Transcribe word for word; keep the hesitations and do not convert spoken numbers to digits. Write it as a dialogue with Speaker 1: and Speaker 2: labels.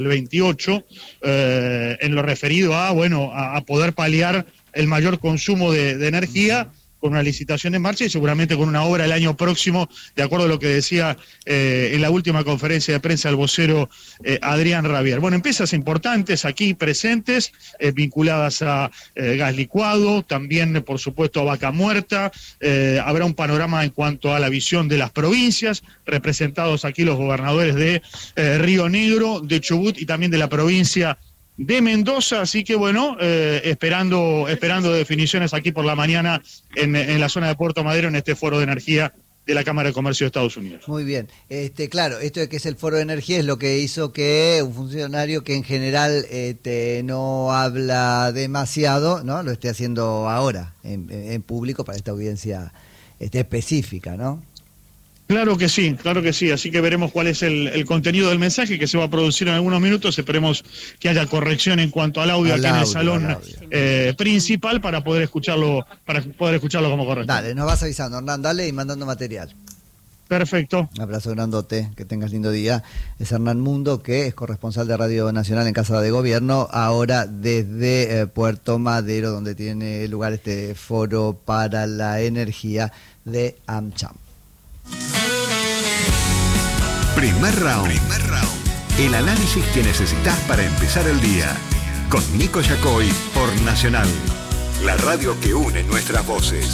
Speaker 1: veintiocho, eh, en lo referido a, bueno, a, a poder paliar el mayor consumo de, de energía, con una licitación en marcha y seguramente con una obra el año próximo, de acuerdo a lo que decía eh, en la última conferencia de prensa el vocero eh, Adrián Rabier. Bueno, empresas importantes aquí presentes, eh, vinculadas a eh, gas licuado, también por supuesto a Vaca Muerta. Eh, habrá un panorama en cuanto a la visión de las provincias, representados aquí los gobernadores de eh, Río Negro, de Chubut y también de la provincia de Mendoza, así que bueno, eh, esperando esperando definiciones aquí por la mañana en, en la zona de Puerto Madero, en este foro de energía de la Cámara de Comercio de Estados Unidos.
Speaker 2: Muy bien, este claro, esto de que es el foro de energía es lo que hizo que un funcionario que en general este, no habla demasiado, ¿no? Lo esté haciendo ahora en, en público para esta audiencia este, específica, ¿no?
Speaker 1: Claro que sí, claro que sí, así que veremos cuál es el, el contenido del mensaje que se va a producir en algunos minutos. Esperemos que haya corrección en cuanto al audio al aquí audio, en el salón eh, principal para poder escucharlo para poder escucharlo como corresponde.
Speaker 2: Dale, nos vas avisando, Hernán, dale y mandando material.
Speaker 1: Perfecto.
Speaker 2: Un abrazo grandote, que tengas lindo día. Es Hernán Mundo, que es corresponsal de Radio Nacional en Casa de Gobierno, ahora desde eh, Puerto Madero, donde tiene lugar este foro para la energía de AmCham.
Speaker 3: Primer round. Primer round. El análisis que necesitas para empezar el día. Con Nico Yacoy por Nacional. La radio que une nuestras voces.